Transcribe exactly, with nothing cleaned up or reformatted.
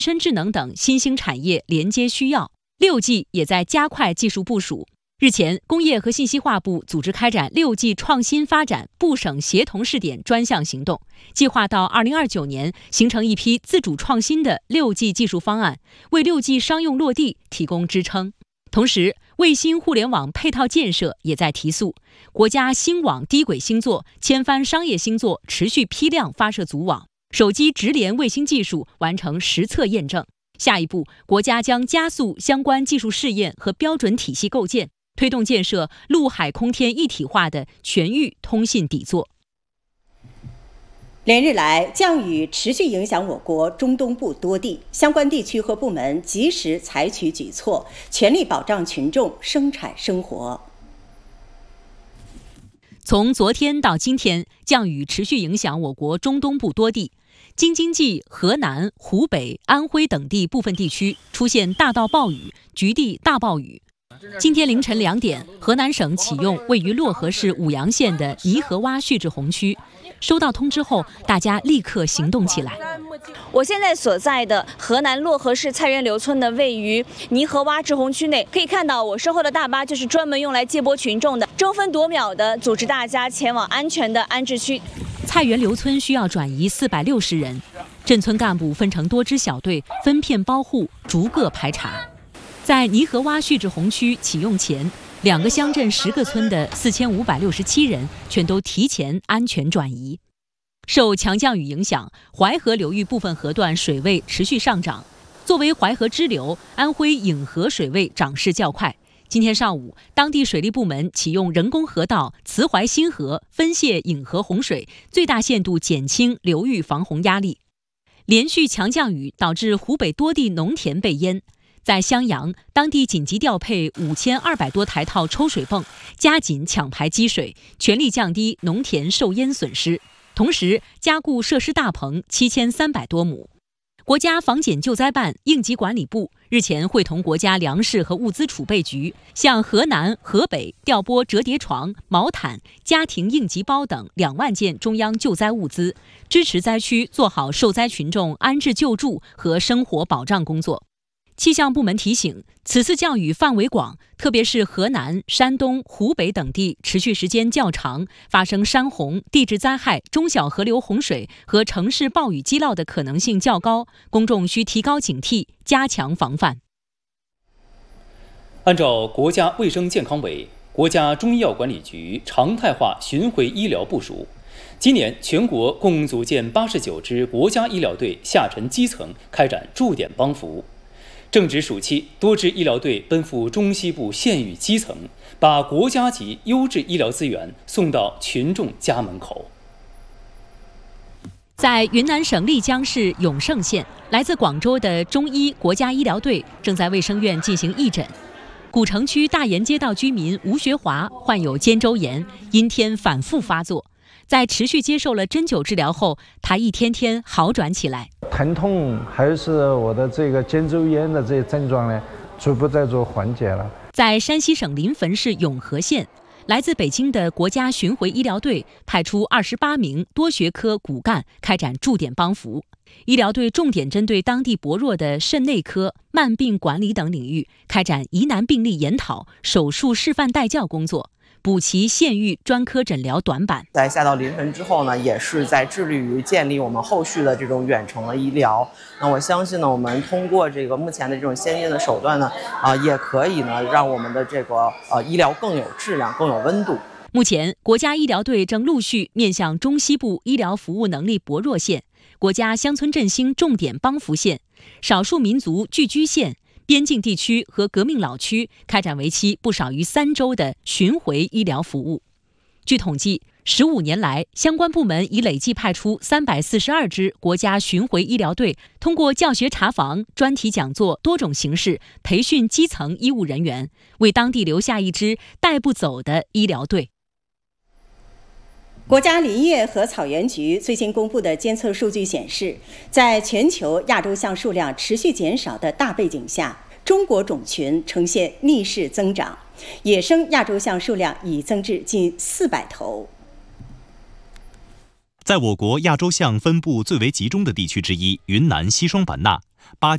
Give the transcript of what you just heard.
深智能等新兴产业连接需要。六 G 也在加快技术部署。日前，工业和信息化部组织开展六 G 创新发展部省协同试点专项行动，计划到二零二九年形成一批自主创新的六 G 技术方案，为六 G 商用落地提供支撑。同时，卫星互联网配套建设也在提速，国家星网低轨星座、千帆商业星座持续批量发射组网，手机直连卫星技术完成实测验证。下一步，国家将加速相关技术试验和标准体系构建，推动建设陆海空天一体化的全域通信底座。 连日来，降雨持续影响我国中东部多地，相关地区和部门及时采取举措，全力保障群众生产生活。 从昨天到今天，降雨持续影响我国中东部多地，京津冀、河南、湖北、安徽等地部分地区出现大到暴雨、局地大暴雨。今天凌晨两点，河南省启用位于漯河市舞阳县的泥河洼蓄滞洪区。收到通知后，大家立刻行动起来。 我现在所在的河南漯河市菜园刘村的位于泥河洼滞洪区内，可以看到我身后的大巴就是专门用来接驳群众的，争分夺秒的组织大家前往安全的安置区。 菜园刘村需要转移四百六十人，镇村干部分成多支小队，分片包户，逐个排查。在泥河洼蓄滞洪区启用前，两个乡镇十个村的四千五百六十七人全都提前安全转移。受强降雨影响，淮河流域部分河段水位持续上涨。作为淮河支流，安徽颍河水位涨势较快。今天上午，当地水利部门启用人工河道慈淮新河分泄颍河洪水，最大限度减轻流域防洪压力。连续强降雨导致湖北多地农田被淹。在襄阳，当地紧急调配五千二百多台套抽水泵，加紧抢排积水，全力降低农田受淹损失。同时，加固设施大棚七千三百多亩。国家防检救灾办、应急管理部日前会同国家粮食和物资储备局，向河南、河北调拨折叠床、毛毯、家庭应急包等两万件中央救灾物资，支持灾区做好受灾群众安置救助和生活保障工作。气象部门提醒，此次降雨范围广，特别是河南、山东、湖北等地持续时间较长，发生山洪、地质灾害、中小河流洪水和城市暴雨积涝的可能性较高，公众需提高警惕，加强防范。 按照国家卫生健康委、国家中医药管理局常态化巡回医疗部署，今年全国共组建八十九支国家医疗队下沉基层，开展驻点帮扶。正值暑期，多支医疗队奔赴中西部县域基层，把国家级优质医疗资源送到群众家门口。 在云南省丽江市永胜县，来自广州的中医国家医疗队正在卫生院进行义诊。古城区大研街道居民吴学华患有肩周炎，阴天反复发作。在持续接受了针灸治疗后，他一天天好转起来。 疼痛还是我的这个肩周炎的这些症状呢，逐步在做缓解了。 在山西省临汾市永和县，来自北京的国家巡回医疗队派出二十八名多学科骨干开展驻点帮扶。医疗队重点针对当地薄弱的肾内科、慢病管理等领域，开展疑难病例研讨、手术示范带教工作，补齐县域专科诊疗短板。 在下到临汾之后呢，也是在致力于建立我们后续的这种远程的医疗。那我相信呢，我们通过这个目前的这种先进的手段呢，啊、呃，也可以呢，让我们的这个呃医疗更有质量、更有温度。 目前，国家医疗队正陆续面向中西部医疗服务能力薄弱县、国家乡村振兴重点帮扶县、少数民族聚居县、边境地区和革命老区开展为期不少于三周的巡回医疗服务。据统计，十五年来，相关部门已累计派出三百四十二支国家巡回医疗队，通过教学查房、专题讲座多种形式培训基层医务人员，为当地留下一支带不走的医疗队。 国家林业和草原局最新公布的监测数据显示，在全球亚洲象数量持续减少的大背景下，中国种群呈现逆势增长，野生亚洲象数量已增至近四百头。 在我国亚洲象分布最为集中的地区之一，云南西双版纳，巴